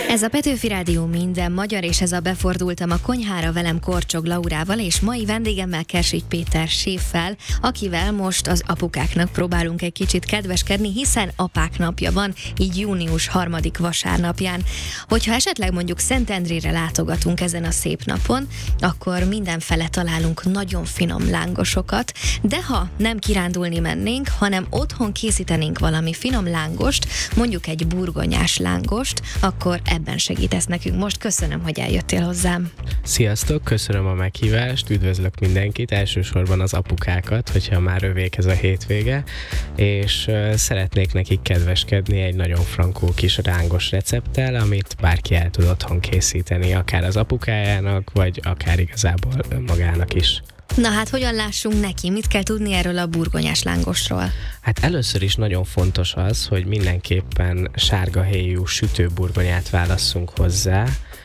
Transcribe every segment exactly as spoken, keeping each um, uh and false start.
Ez a Petőfi Rádió minden magyar, és ez a Befordultam a konyhára, velem Korcsog Laurával, és mai vendégemmel Kersik Péter séffel, akivel most az apukáknak próbálunk egy kicsit kedveskedni, hiszen apák napja van, így június harmadik vasárnapján. Hogyha esetleg mondjuk Szentendrére látogatunk ezen a szép napon, akkor mindenfele találunk nagyon finom lángosokat, de ha nem kirándulni mennénk, hanem otthon készítenénk valami finom lángost, mondjuk egy burgonyás lángost, akkor ebben segítesz nekünk. Most köszönöm, hogy eljöttél hozzám. Sziasztok, köszönöm a meghívást, üdvözlök mindenkit, elsősorban az apukákat, hogyha már övék ez a hétvége, és uh, szeretnék nekik kedveskedni egy nagyon frankó kis rángos recepttel, amit bárki el tud otthon készíteni, akár az apukájának, vagy akár igazából magának is. Na hát, hogyan lássunk neki? Mit kell tudni erről a burgonyás lángosról? Hát először is nagyon fontos az, hogy mindenképpen sárga héjú sütőburgonyát válasszunk hozzá,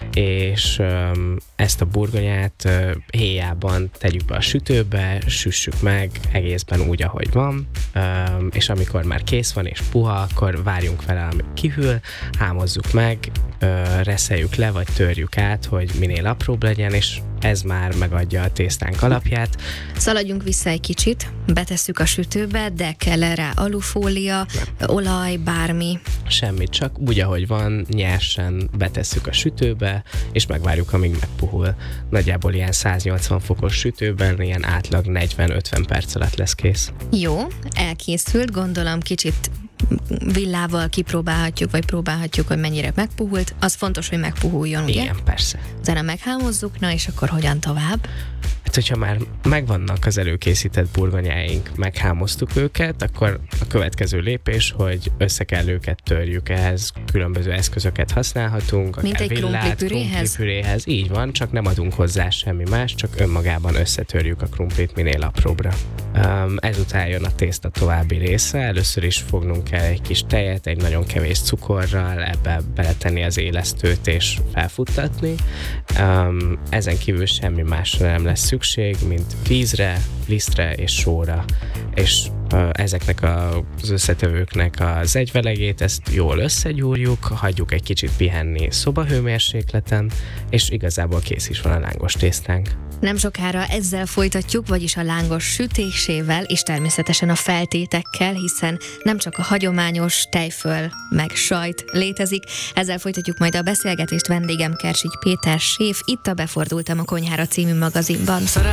és um, ezt a burgonyát uh, héjában tegyük be a sütőbe, süssük meg egészben úgy, ahogy van, um, és amikor már kész van és puha, akkor várjunk vele, amíg kihűl, hámozzuk meg, uh, reszeljük le, vagy törjük át, hogy minél apróbb legyen, és ez már megadja a tésztánk alapját. Szaladjunk vissza egy kicsit, betesszük a sütőbe, de kell rá alufólia, nem. olaj, bármi. Semmit, csak úgy, ahogy van, nyersen betesszük a sütőbe, és megvárjuk, amíg megpuhul. Nagyjából ilyen száznyolcvan fokos sütőben, ilyen átlag negyven-ötven perc alatt lesz kész. Jó, elkészült, gondolom kicsit villával kipróbálhatjuk, vagy próbálhatjuk, hogy mennyire megpuhult. Az fontos, hogy megpuhuljon, ugye? Igen, persze. Utána meghámozzuk, na és akkor hogyan tovább? Hát, hogyha már megvannak az előkészített burgonyáink, meghámoztuk őket, akkor a következő lépés, hogy össze kell őket törjük, ehhez különböző eszközöket használhatunk, mint akár egy villát, krumplipüréhez? krumplipüréhez. Így van, csak nem adunk hozzá semmi más, csak önmagában összetörjük a krumplit minél apróbbra. Um, ezután jön a tészta további része, először is fognunk kell egy kis tejet, egy nagyon kevés cukorral, ebbe beletenni az élesztőt és felfuttatni. Um, ezen kívül semmi másra nem lesz szükség, mint vízre, lisztre és sóra. És uh, ezeknek a, az összetevőknek az egyvelegét, ezt jól összegyúrjuk, hagyjuk egy kicsit pihenni szobahőmérsékleten, és igazából kész is van a lángos tésztánk. Nem sokára ezzel folytatjuk, vagyis a lángos sütésével, és természetesen a feltétekkel, hiszen nem csak a hagyományos tejföl meg sajt létezik. Ezzel folytatjuk majd a beszélgetést, vendégem Kersik Péter séf, itt a Befordultam a konyhára című magazinban.